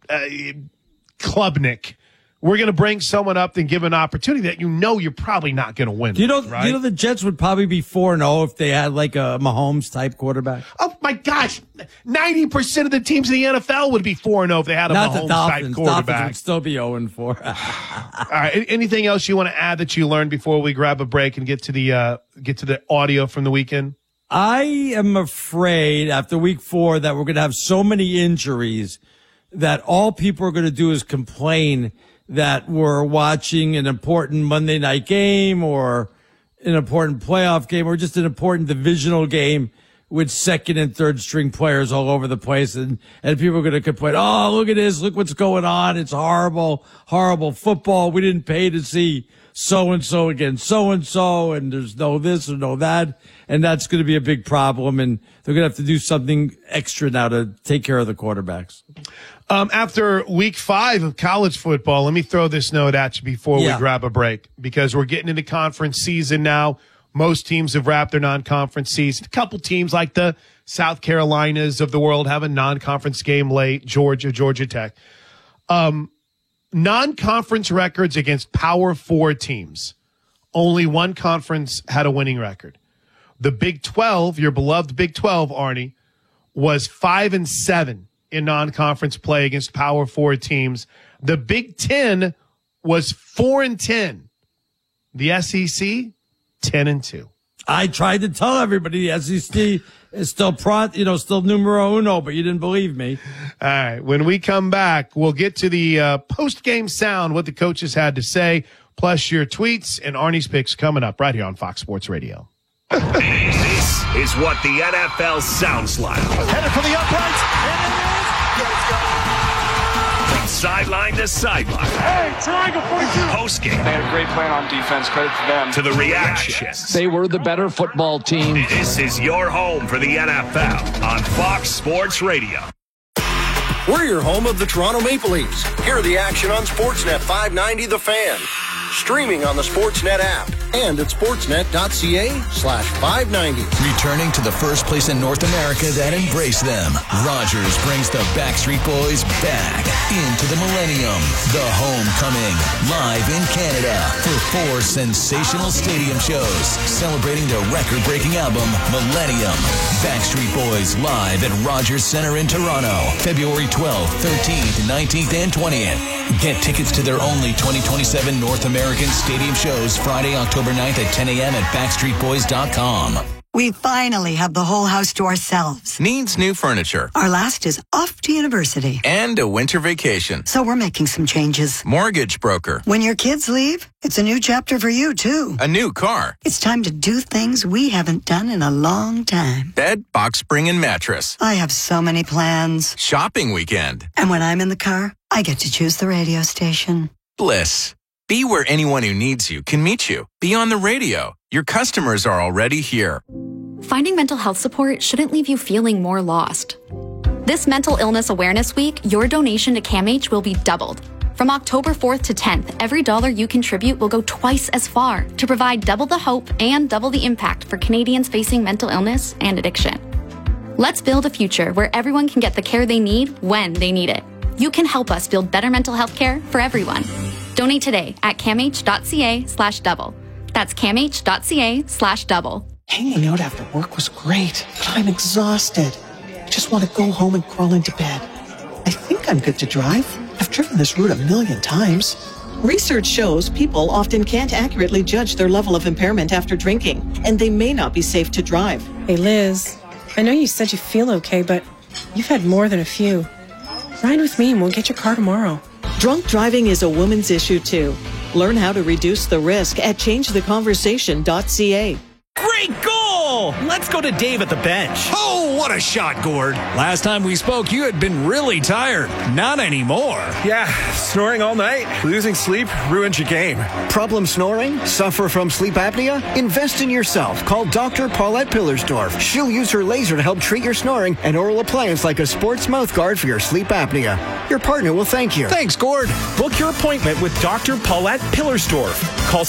Klubnik. We're going to bring someone up and give an opportunity that you're probably not going to win. Right? The Jets would probably be 4-0 if they had like a Mahomes-type quarterbaright. Oh, my gosh. 90% of the teams in the NFL would be 4-0 if they had a Mahomes-type quarterback. Dolphins would still be 0-4. All right. Anything else you want to add that you learned before we grab a break and get to the audio from the weekend? I am afraid after week 4 that we're going to have so many injuries that all people are going to do is complain that we're watching an important Monday night game or an important playoff game or just an important divisional game with second and third string players all over the place. And people are going to complain, oh, look at this. Look what's going on. It's horrible, horrible football. We didn't pay to see so-and-so against so-and-so, and there's no this or no that. And that's going to be a big problem. And they're going to have to do something extra now to take care of the quarterbacks. After week 5 of college football, let me throw this note at you before we grab a break, because we're getting into conference season now. Most teams have wrapped their non-conference season. A couple teams like the South Carolinas of the world have a non-conference game late. Georgia Tech. Non-conference records against Power 4 teams. Only one conference had a winning record. The Big 12, your beloved Big 12, Arnie, was 5-7 in non-conference play against Power 4 teams. The Big 10 was 4-10. The SEC, 10-2. I tried to tell everybody the SEC is still still numero uno, but you didn't believe me. All right. When we come back, we'll get to the post-game sound, what the coaches had to say, plus your tweets and Arnie's picks coming up right here on Fox Sports Radio. This is what the NFL sounds like. Headed for the uprights. From sideline to sideline. Hey, triangle 42. Post-game. They had a great plan on defense. Credit to them. To the reactions. They were the better football team. This is your home for the NFL on Fox Sports Radio. We're your home of the Toronto Maple Leafs. Hear the action on Sportsnet 590 The Fan. Streaming on the Sportsnet app and at sportsnet.ca/590. Returning to the first place in North America that embraced them, Rogers brings the Backstreet Boys back into the millennium. The Homecoming, live in Canada for 4 sensational stadium shows celebrating their record-breaking album, Millennium. Backstreet Boys live at Rogers Centre in Toronto, February 12th, 13th, 19th, and 20th. Get tickets to their only 2027 North American stadium shows Friday, October 9th at 10 a.m. at backstreetboys.com. We finally have the whole house to ourselves. Needs new furniture. Our last is off to university. And a winter vacation. So we're making some changes. Mortgage broker. When your kids leave, it's a new chapter for you, too. A new car. It's time to do things we haven't done in a long time. Bed, box spring, and mattress. I have so many plans. Shopping weekend. And when I'm in the car, I get to choose the radio station. Bliss. Be where anyone who needs you can meet you. Be on the radio. Your customers are already here. Finding mental health support shouldn't leave you feeling more lost. This Mental Illness Awareness Week, your donation to CAMH will be doubled. From October 4th to 10th, every dollar you contribute will go twice as far to provide double the hope and double the impact for Canadians facing mental illness and addiction. Let's build a future where everyone can get the care they need when they need it. You can help us build better mental health care for everyone. Donate today at camh.ca/double. That's camh.ca/double. Hanging out after work was great, but I'm exhausted. I just want to go home and crawl into bed. I think I'm good to drive. I've driven this route 1,000,000 times. Research shows people often can't accurately judge their level of impairment after drinking, and they may not be safe to drive. Hey, Liz, I know you said you feel okay, but you've had more than a few. Ride with me and we'll get your car tomorrow. Drunk driving is a woman's issue, too. Learn how to reduce the risk at changetheconversation.ca. Great goal! Let's go to Dave at the bench. Oh, what a shot, Gord. Last time we spoke, you had been really tired. Not anymore. Yeah, snoring all night. Losing sleep ruins your game. Problem snoring? Suffer from sleep apnea? Invest in yourself. Call Dr. Paulette Pillersdorf. She'll use her laser to help treat your snoring and oral appliance like a sports mouth guard for your sleep apnea. Your partner will thank you. Thanks, Gord. Book your appointment with Dr. Paulette Pillersdorf. Call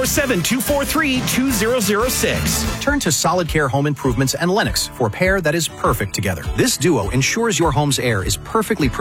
647-243-2006. Turn to Solid Care Home Improvements and Lennox for a pair that is perfect together. This duo ensures your home's air is perfectly